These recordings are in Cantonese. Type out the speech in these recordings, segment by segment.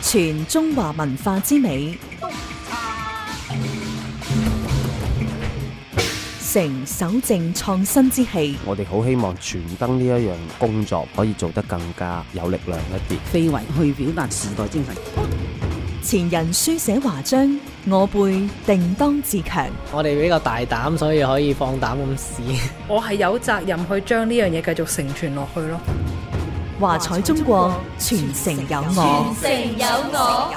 傳中華文化之美，承守正創新之氣。 我哋好希望傳燈呢一樣工作可以做得更加有力量一啲， 非遺去表達時代精神。 前人書寫華章，我輩定當自強。 我哋比較大膽，所以可以放膽咁試。 我係有責任去將呢樣嘢繼續承傳落去咯。 華彩中國，傳承有我。 傳承有我。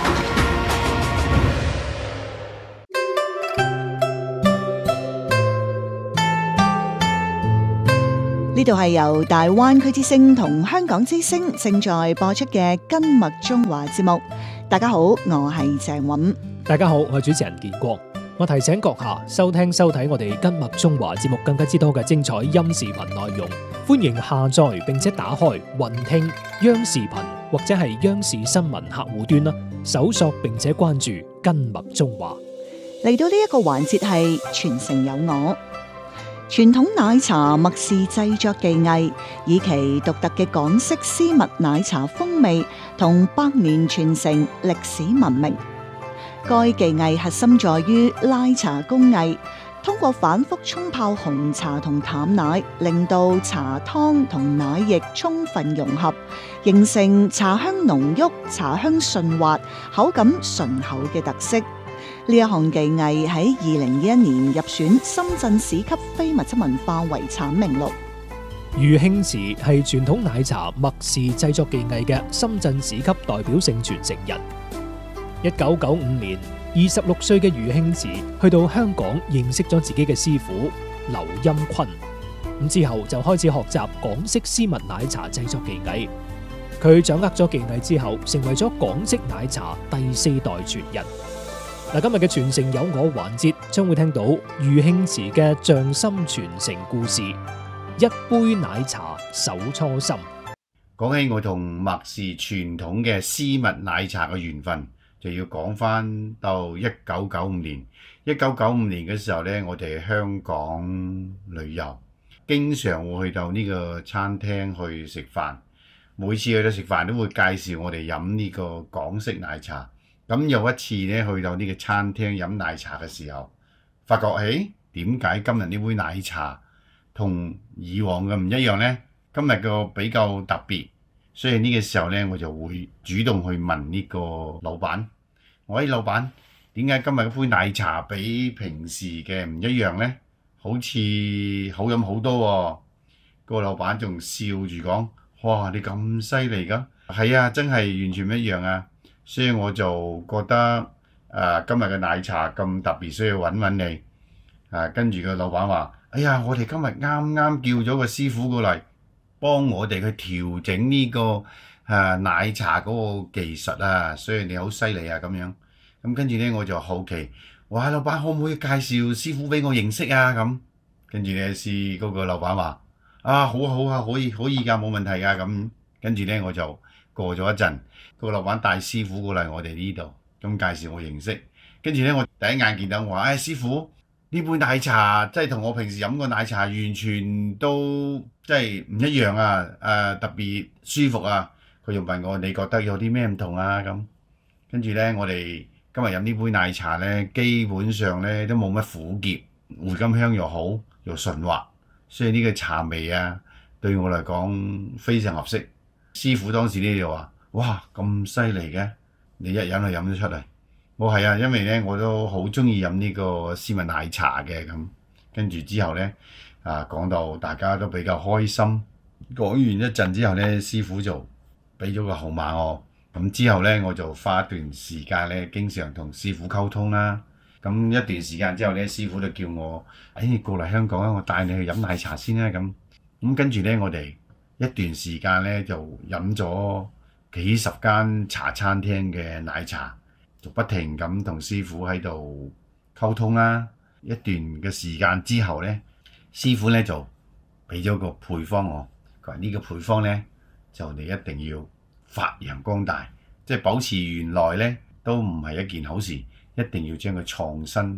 呢度係由大灣區之聲同香港之聲正在播出嘅《根脈中華》節目。大家好，我係鄭韻。 大家好，我係主持人建國。我提醒閣下收聽收睇我哋《根脈中華》節目更加之多嘅精彩音視頻內容，歡迎下載並且打開雲聽央視頻或者係央視新聞客戶端啦，搜索並且關注《根脈中華》。 嚟到呢一個環節係傳承有我。傳統奶茶麥氏製作技藝，以其獨特嘅港式絲襪奶茶風味同百年傳承歷史聞名。該技藝核心在於拉茶工藝，通過反覆沖泡紅茶同淡奶，令到茶湯同奶液充分融合，形成茶香濃郁、茶香順滑、口感醇厚嘅特色。呢一項技藝喺2021年入選深圳市級非物質文化遺產名錄。 余慶慈係傳統奶茶麥氏製作技藝嘅深圳市級代表性傳承人。1995年，26歲嘅余慶慈去到香港認識咗自己嘅師傅劉欽坤，咁之後就開始學習港式絲襪奶茶製作技藝。佢掌握咗技藝之後，成為咗港式奶茶第4代傳人。嗱，今日嘅傳承有我環節將會聽到余慶慈嘅匠心傳承故事，一杯奶茶手初心。 講起我同麥氏傳統嘅絲襪奶茶嘅緣分，就要講翻到1995年。1995年嘅時候呢，我哋喺香港旅遊，經常會去到呢個餐廳去食飯。每次去到食飯都會介紹我哋飲呢個港式奶茶。咁有一次呢，去到呢個餐廳飲奶茶嘅時候，發覺點解今日呢杯奶茶同以往嘅唔一樣呢？今日個比較特別，所以呢個時候呢，我就會主動去問呢個老闆，我話老闆，點解今日杯奶茶比平時嘅唔一樣呢？好似好飲好多喎。個老闆仲笑住講：哇，你咁犀利㗎？係啊，真係完全唔一樣啊！所以我就覺得今日嘅奶茶咁特別，需要揾揾你。跟住個老闆話：哎呀，我哋今日啱啱叫咗個師傅過嚟，幫我哋去調整呢個奶茶嗰個技術啊，所以你好犀利啊咁樣。咁跟住呢，我就好奇，哇，老闆可唔可以介紹師傅俾我認識啊？咁跟住呢，嗰個老闆話：好啊好啊，可以㗎，冇問題㗎。咁跟住呢，我就過咗一陣，個老闆帶師傅過嚟我哋呢度，咁介紹我認識。跟住呢，我第一眼見到我話：師傅，呢杯奶茶即係同我平時飲個奶茶完全都即係唔一樣啊！特別舒服啊！佢又問我：你覺得有啲咩唔同啊？咁跟住呢，我哋今日飲呢杯奶茶呢，基本上呢都冇乜苦澀，回甘香又好，又順滑，所以呢個茶味啊，對我嚟講非常合適。師傅當時呢就話：哇，咁犀利嘅，你一飲就飲得出嚟。我係啊，因為呢我都好中意飲呢個絲襪奶茶嘅咁。跟住之後呢，講到大家都比較開心。講完一陣之後呢，師傅就俾咗個號碼我。咁之後呢，我就花一段時間呢，經常同師傅溝通啦。咁一段時間之後呢，師傅就叫我：你過嚟香港啊，我帶你去飲奶茶先啦。咁跟住呢，我哋一段時間呢，就飲咗幾十間茶餐廳嘅奶茶，就不停咁同師傅喺度溝通啦。一段嘅時間之後呢，師傅呢就俾咗個配方我，佢話呢個配方呢，就你一定要發揚光大，即係保持原來呢都唔係一件好事，一定要將佢創新。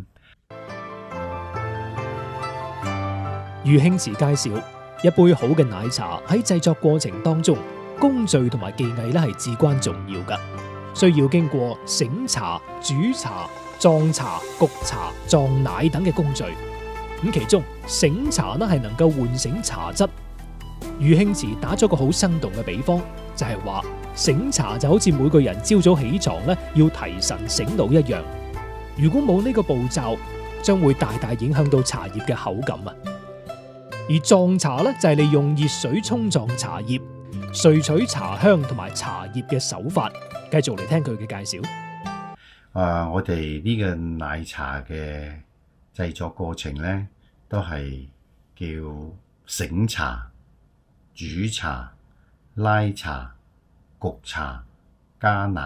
余慶慈介紹，一杯好嘅奶茶喺製作過程當中，工序同埋技藝咧係至關重要噶。 需要經過醒茶、煮茶、撞茶、焗茶、撞奶等嘅工序。咁其中醒茶呢係能夠喚醒茶質。余慶池打咗個好生動嘅比方，就係話醒茶就好似每個人朝早起床呢要提神醒腦一樣。如果冇呢個步驟，將會大大影響到茶葉嘅口感啊。而撞茶呢，就係利用熱水沖撞茶葉，萃取茶香同埋茶葉嘅手法。繼續嚟聽佢嘅介紹。 我哋呢個奶茶嘅製作過程呢，都係叫醒茶、煮茶、拉茶、焗茶、加奶。